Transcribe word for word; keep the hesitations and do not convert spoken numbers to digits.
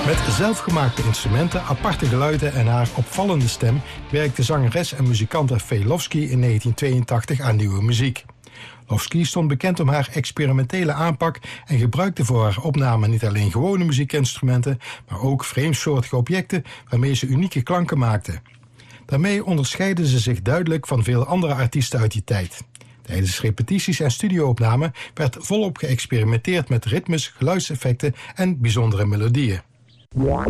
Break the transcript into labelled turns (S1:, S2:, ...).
S1: Met zelfgemaakte instrumenten, aparte geluiden en haar opvallende stem werkte zangeres en muzikante Fay Lofsky in negentien tweeëntachtig aan nieuwe muziek. Lofsky stond bekend om haar experimentele aanpak en gebruikte voor haar opname niet alleen gewone muziekinstrumenten, maar ook vreemdsoortige objecten waarmee ze unieke klanken maakte. Daarmee onderscheidde ze zich duidelijk van veel andere artiesten uit die tijd. Tijdens repetities en studioopnamen werd volop geëxperimenteerd met ritmes, geluidseffecten en bijzondere melodieën.